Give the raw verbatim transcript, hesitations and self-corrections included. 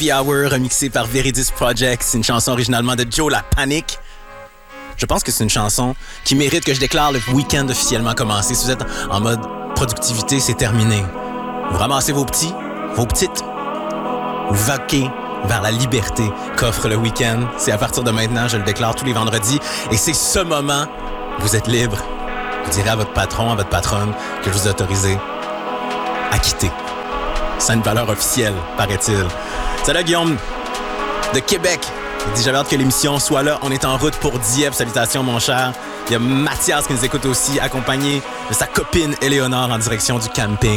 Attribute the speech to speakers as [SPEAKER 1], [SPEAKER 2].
[SPEAKER 1] Happy Hour, remixé par Veridis Project. C'est une chanson originalement de Joe La Panic. Je pense que c'est une chanson qui mérite que je déclare le week-end officiellement commencé. Si vous êtes en mode productivité, c'est terminé. Vous ramassez vos petits, vos petites, vous vaquez vers la liberté qu'offre le week-end. C'est à partir de maintenant, je le déclare tous les vendredis. Et c'est ce moment, vous êtes libre. Vous direz à votre patron, à votre patronne que je vous autorisez à quitter. C'est une valeur officielle, paraît-il. Salut Guillaume de Québec. Il dit, j'avais hâte que l'émission soit là. On est en route pour Dieppe. Salutations, mon cher. Il y a Mathias qui nous écoute aussi, accompagné de sa copine Éléonore en direction du camping.